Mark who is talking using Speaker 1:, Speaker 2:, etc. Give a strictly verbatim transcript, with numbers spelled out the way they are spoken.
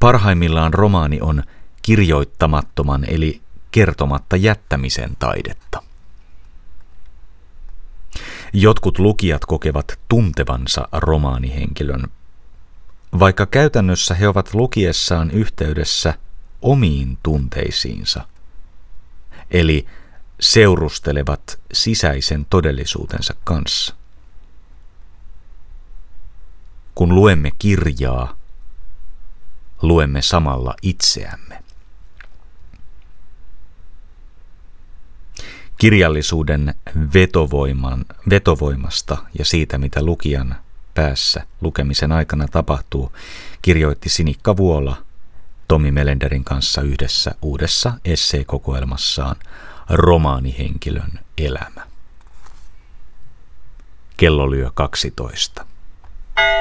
Speaker 1: Parhaimmillaan romaani on kirjoittamattoman eli kertomatta jättämisen taidetta. Jotkut lukijat kokevat tuntevansa romaanihenkilön, vaikka käytännössä he ovat lukiessaan yhteydessä omiin tunteisiinsa, eli seurustelevat sisäisen todellisuutensa kanssa. Kun luemme kirjaa, luemme samalla itseämme. Kirjallisuuden vetovoiman, vetovoimasta ja siitä, mitä lukijan päässä lukemisen aikana tapahtuu, kirjoitti Sinikka Vuola Tomi Melenderin kanssa yhdessä uudessa esseekokoelmassaan Romaanihenkilön elämä. Kello lyö kaksitoista.